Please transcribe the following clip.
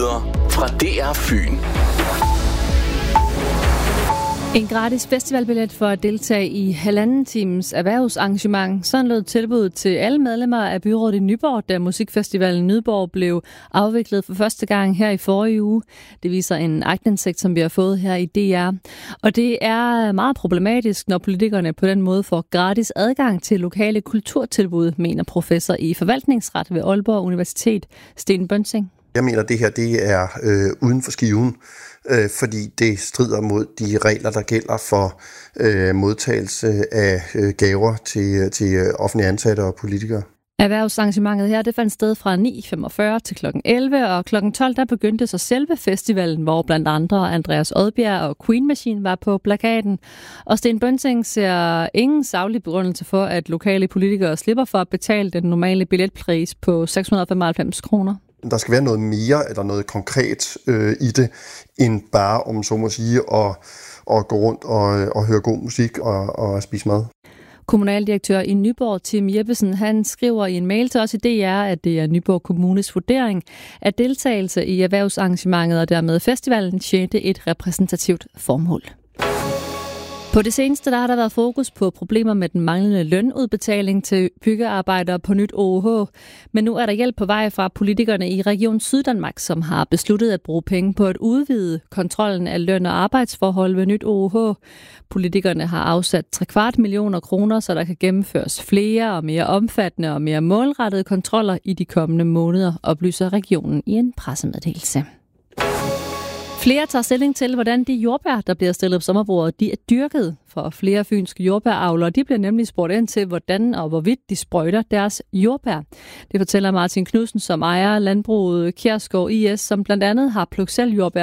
Nyheder fra DR Fyn. En gratis festivalbillet for at deltage i 1,5 times erhvervsarrangement. Sådan lød tilbuddet til alle medlemmer af byrådet i Nyborg, da musikfestivalen Nyborg blev afviklet for første gang her i forrige uge. Det viser en aktindsigt, som vi har fået her i DR. Og det er meget problematisk, når politikerne på den måde får gratis adgang til lokale kulturtilbud, mener professor i forvaltningsret ved Aalborg Universitet, Sten Bønsing. Jeg mener, at det her det er uden for skiven, fordi det strider mod de regler, der gælder for modtagelse af gaver til offentlige ansatte og politikere. Erhvervsarrangementet her, det fandt sted fra 9.45 til kl. 11, og kl. 12 der begyndte så selve festivalen, hvor blandt andre Andreas Odbjerg og Queen Machine var på plakaten. Og Sten Bønsing ser ingen saglig begrundelse for, at lokale politikere slipper for at betale den normale billetpris på 695 kroner. Der skal være noget mere eller noget konkret i det, end bare, om så må sige, at gå rundt og høre god musik og spise mad. Kommunaldirektør i Nyborg, Tim Jeppesen, han skriver i en mail til os i DR, at det er Nyborg Kommunes vurdering, at deltagelse i erhvervsarrangementet og dermed festivalen tjente et repræsentativt formål. På det seneste der har der været fokus på problemer med den manglende lønudbetaling til byggearbejdere på Nyt OOH. Men nu er der hjælp på vej fra politikerne i Region Syddanmark, som har besluttet at bruge penge på at udvide kontrollen af løn- og arbejdsforhold ved Nyt OOH. Politikerne har afsat 3/4 millioner kroner, så der kan gennemføres flere og mere omfattende og mere målrettede kontroller i de kommende måneder, oplyser regionen i en pressemeddelelse. Flere tager stilling til, hvordan de jordbær, der bliver stillet på sommerbordet, de er dyrket. For flere fynske jordbæravlere, de bliver nemlig spurgt ind til, hvordan og hvorvidt de sprøjter deres jordbær. Det fortæller Martin Knudsen, som ejer landbruget Kjærsgaard IS, som blandt andet har plukket selv jordbær